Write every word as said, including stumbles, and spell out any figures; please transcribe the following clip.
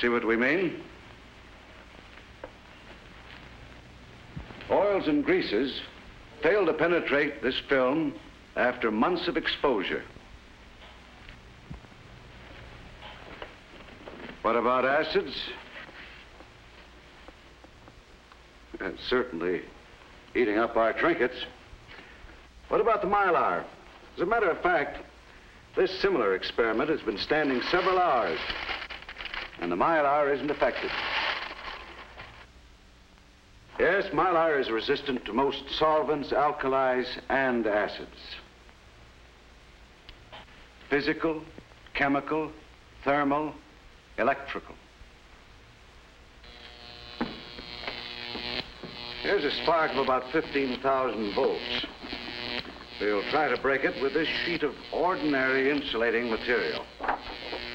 See what we mean? Oils and greases fail to penetrate this film after months of exposure. What about acids? Uh, certainly eating up our trinkets. What about the mylar? As a matter of fact, this similar experiment has been standing several hours, and the mylar isn't affected. Yes, mylar is resistant to most solvents, alkalis, and acids. Physical, chemical, thermal, electrical. Here's a spark of about fifteen thousand volts. We'll try to break it with this sheet of ordinary insulating material.